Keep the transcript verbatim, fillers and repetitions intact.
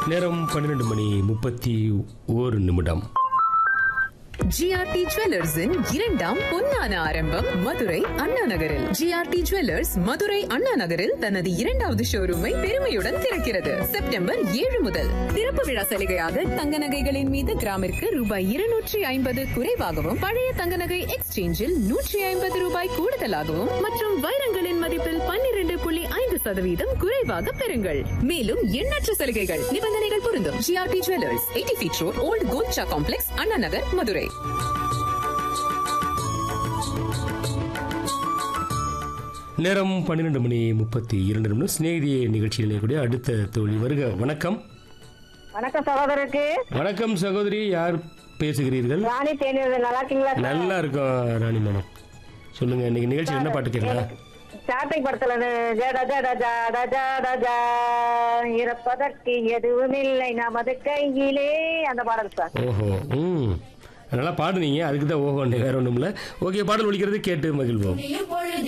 நேரம் பன்னிரண்டு மணி முப்பத்தி ஓரு நிமிடம். ஜிஆர்டி ஜுவல்லர்ஸின் இரண்டாம் பொன்னான ஆரம்பம் மதுரை அண்ணா நகரில். ஜிஆர்டி ஜுவல்லர்ஸ் மதுரை அண்ணா நகரில் தனது இரண்டாவது ஷோரூமை பெருமையுடன் திறக்கிறது. செப்டம்பர் ஏழு முதல் திறப்பு விழா சலுகையாக தங்க நகைகளின் மீது கிராமிற்கு ரூபாய் இருநூற்றி ஐம்பது குறைவாகவும், பழைய தங்க நகை எக்ஸ்சேஞ்சில் நூற்றி ஐம்பது ரூபாய் கூடுதலாகவும் மற்றும் வைரங்களின் மதிப்பில் பன்னிரண்டு புள்ளி ஐந்து சதவீதம் குறைவாக பெறுங்கள். மேலும் எண்ணற்ற சலுகைகள், நிபந்தனைகள் பொருந்தும். GRT jewellers, eighty feet road, volt Golcha complex, Anna Nagar, Madurai. நேரம் பன்னிரண்டு மணி முப்பத்தி இரண்டு நிமிடம். சிநேகிதிய நிகழ்ச்சியில் இணையக்கூடிய அடுத்த தோழி வருக. வணக்கம். வணக்கம் சகோதரருக்கு. வணக்கம் சகோதரி, யார் பேசுகிறீர்கள்? ராணி தேனீர், நல்லா இருக்கீங்களா? நல்லா இருக்கும் ராணி மேடம். சொல்லுங்க, இன்னைக்கு நிகழ்ச்சியில் என்ன பாட்டு கேட்கலாம்? சாட்டை படத்துல ஜட ஜட ஜட ஜட ஜ இறப்பதற்கு எதுவும் இல்லை நமது கையிலே, அந்த பாடல் சார். ஓஹோ, ம் நல்லா பாடுனீங்க, அதுக்கு தான் ஓஹோ, வேற ஒன்றும் இல்லை. ஓகே, பாடல் ஒலிக்கிறது, கேட்டு மகிழ்வோம்.